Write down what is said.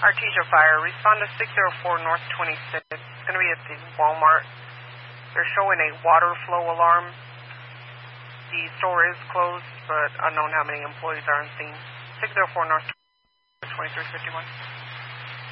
Artesia Fire, respond to 604 North 26. It's going to be at the Walmart. They're showing a water flow alarm. The store is closed, but unknown how many employees are on scene. 604 North 2351.